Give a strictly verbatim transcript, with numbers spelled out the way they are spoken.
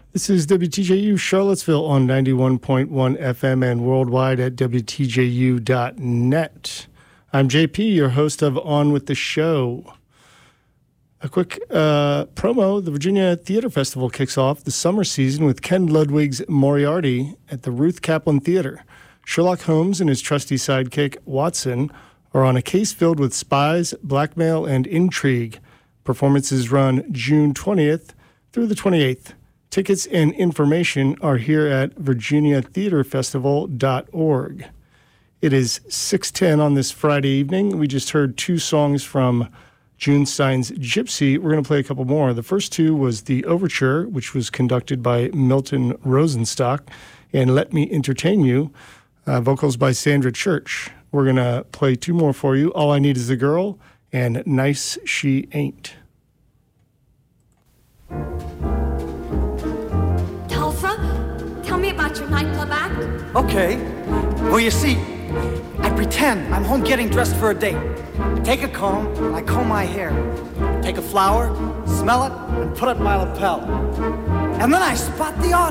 This is W T J U Charlottesville on ninety-one point one F M and worldwide at W T J U dot net. I'm J P, your host of On With The Show. A quick uh, promo. The Virginia Theater Festival kicks off the summer season with Ken Ludwig's Moriarty at the Ruth Kaplan Theater. Sherlock Holmes and his trusty sidekick, Watson, are on a case filled with spies, blackmail, and intrigue. Performances run June twentieth through the twenty-eighth. Tickets and information are here at virginia theater festival dot org. It is six ten on this Friday evening. We just heard two songs from June Stein's Gypsy. We're going to play a couple more. The first two was the Overture, which was conducted by Milton Rosenstock, and Let Me Entertain You, uh, vocals by Sandra Church. We're going to play two more for you. All I Need Is a Girl and Nice She Ain't. Tell me about your nightclub act. Okay. Well, you see, I pretend I'm home getting dressed for a date. I take a comb, and I comb my hair. Take a flower, smell it, and put it in my lapel. And then I spot the audience.